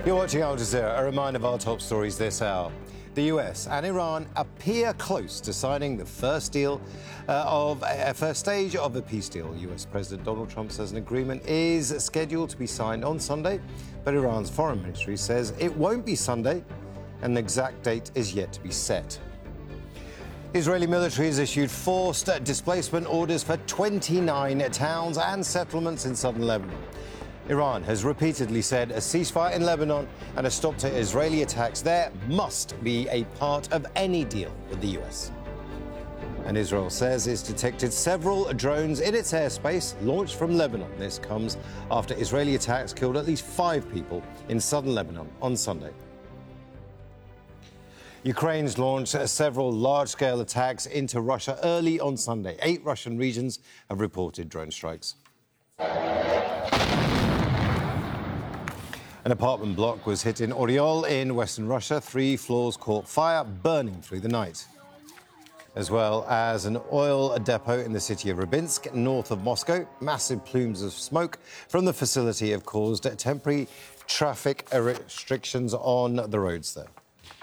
You're watching Al Jazeera. A reminder of our top stories this hour. The US and Iran appear close to signing the first stage of a peace deal. US President Donald Trump says an agreement is scheduled to be signed on Sunday, but Iran's foreign ministry says it won't be Sunday, and the exact date is yet to be set. The Israeli military has issued forced displacement orders for 29 towns and settlements in southern Lebanon. Iran has repeatedly said a ceasefire in Lebanon and a stop to Israeli attacks there must be a part of any deal with the US. And Israel says it's detected several drones in its airspace launched from Lebanon. This comes after Israeli attacks killed at least 5 people in southern Lebanon on Sunday. Ukraine's launched several large-scale attacks into Russia early on Sunday. 8 Russian regions have reported drone strikes. An apartment block was hit in Oryol in western Russia. 3 floors caught fire, burning through the night. As well as an oil depot in the city of Rybinsk, north of Moscow. Massive plumes of smoke from the facility have caused temporary traffic restrictions on the roads there.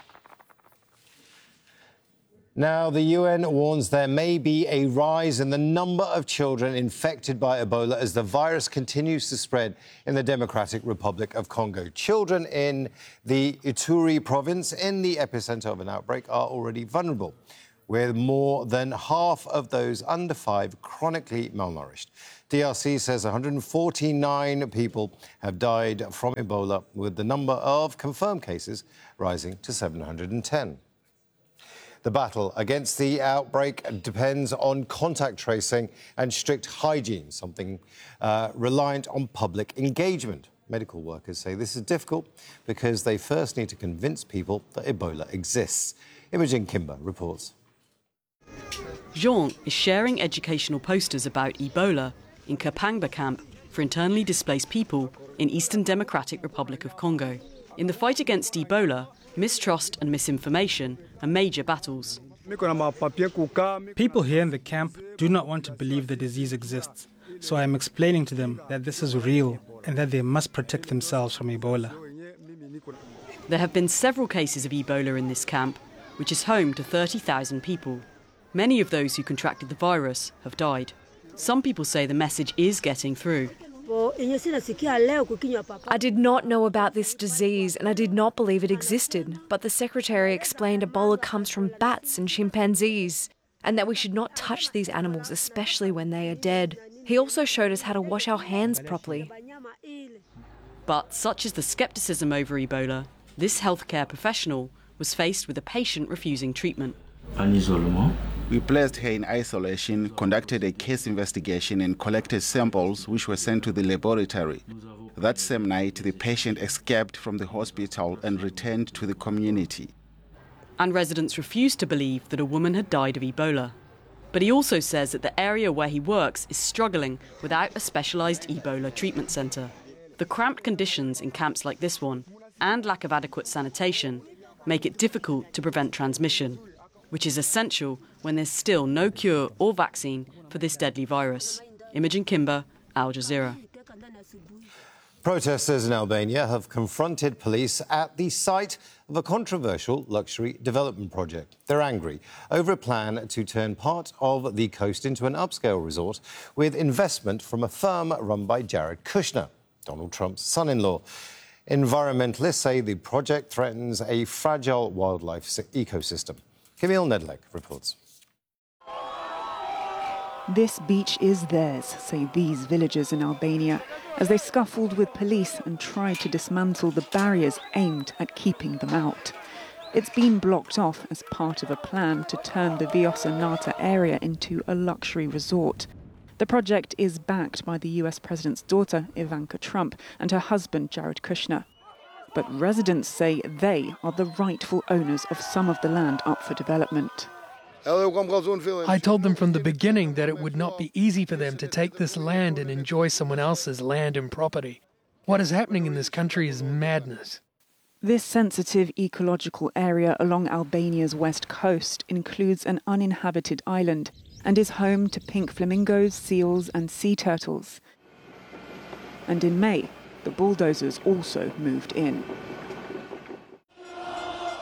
Now, the UN warns there may be a rise in the number of children infected by Ebola as the virus continues to spread in the Democratic Republic of Congo. Children in the Ituri province, in the epicenter of an outbreak, are already vulnerable, with more than half of those under 5 chronically malnourished. DRC says 149 people have died from Ebola, with the number of confirmed cases rising to 710. The battle against the outbreak depends on contact tracing and strict hygiene, something reliant on public engagement. Medical workers say this is difficult because they first need to convince people that Ebola exists. Imogen Kimber reports. Jean is sharing educational posters about Ebola in Kapangba camp for internally displaced people in Eastern Democratic Republic of Congo. In the fight against Ebola, mistrust and misinformation are major battles. People here in the camp do not want to believe the disease exists, so I am explaining to them that this is real and that they must protect themselves from Ebola. There have been several cases of Ebola in this camp, which is home to 30,000 people. Many of those who contracted the virus have died. Some people say the message is getting through. I did not know about this disease and I did not believe it existed, but the secretary explained Ebola comes from bats and chimpanzees and that we should not touch these animals, especially when they are dead. He also showed us how to wash our hands properly. But such is the scepticism over Ebola, this healthcare professional was faced with a patient refusing treatment. We placed her in isolation, conducted a case investigation and collected samples which were sent to the laboratory. That same night, the patient escaped from the hospital and returned to the community. And residents refused to believe that a woman had died of Ebola. But he also says that the area where he works is struggling without a specialised Ebola treatment centre. The cramped conditions in camps like this one and lack of adequate sanitation make it difficult to prevent transmission, which is essential when there's still no cure or vaccine for this deadly virus. Imogen Kimber, Al Jazeera. Protesters in Albania have confronted police at the site of a controversial luxury development project. They're angry over a plan to turn part of the coast into an upscale resort with investment from a firm run by Jared Kushner, Donald Trump's son-in-law. Environmentalists say the project threatens a fragile wildlife ecosystem. Camille Nedlek reports. This beach is theirs, say these villagers in Albania, as they scuffled with police and tried to dismantle the barriers aimed at keeping them out. It's been blocked off as part of a plan to turn the Vjosa Nata area into a luxury resort. The project is backed by the US president's daughter, Ivanka Trump, and her husband, Jared Kushner. But residents say they are the rightful owners of some of the land up for development. I told them from the beginning that it would not be easy for them to take this land and enjoy someone else's land and property. What is happening in this country is madness. This sensitive ecological area along Albania's west coast includes an uninhabited island and is home to pink flamingos, seals and sea turtles. And in May, the bulldozers also moved in.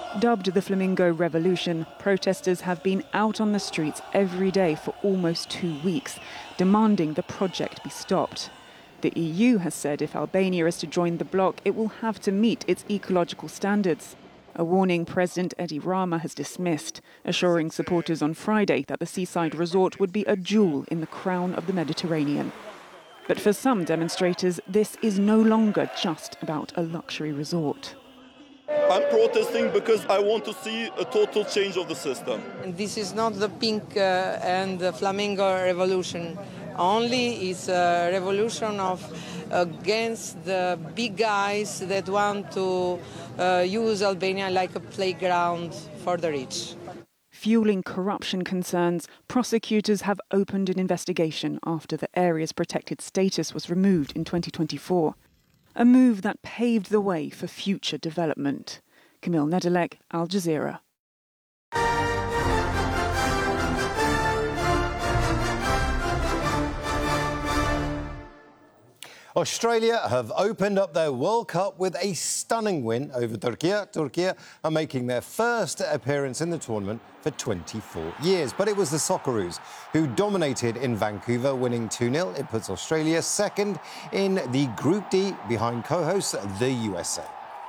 Dubbed the Flamingo Revolution, protesters have been out on the streets every day for almost 2 weeks, demanding the project be stopped. The EU has said if Albania is to join the bloc, it will have to meet its ecological standards. A warning President Edi Rama has dismissed, assuring supporters on Friday that the seaside resort would be a jewel in the crown of the Mediterranean. But for some demonstrators, this is no longer just about a luxury resort. I'm protesting because I want to see a total change of the system. And this is not the pink and the flamingo revolution. Only it's a revolution against the big guys that want to use Albania like a playground for the rich. Fueling corruption concerns, prosecutors have opened an investigation after the area's protected status was removed in 2024. A move that paved the way for future development. Camille Nedelec, Al Jazeera. Australia have opened up their World Cup with a stunning win over Turkey. Turkey are making their first appearance in the tournament for 24 years. But it was the Socceroos who dominated in Vancouver, winning 2-0. It puts Australia second in the Group D behind co-hosts the USA.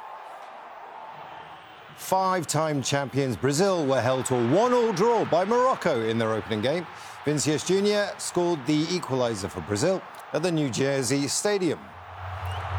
Five-time champions Brazil were held to a 1-1 draw by Morocco in their opening game. Vinicius Junior scored the equaliser for Brazil at the New Jersey Stadium.